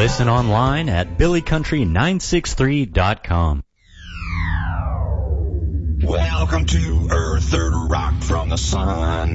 Listen online at billycountry963.com. Welcome to Earth, Third Rock from the Sun.